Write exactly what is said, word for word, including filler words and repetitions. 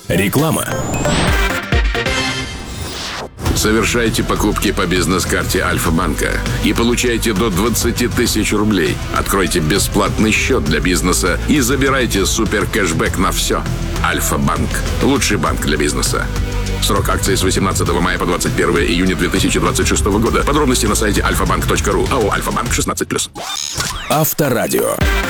Реклама. Совершайте покупки по бизнес-карте Альфа-банка и получайте до двадцать тысяч рублей. Откройте бесплатный счет для бизнеса и забирайте супер кэшбэк на все. Альфа-банк. Лучший банк для бизнеса. Срок акции с восемнадцатого мая по двадцать первое июня две тысячи двадцать шестого года. Подробности на сайте альфа банк точка ру. АО «Альфа-банк» шестнадцать плюс. Авторадио.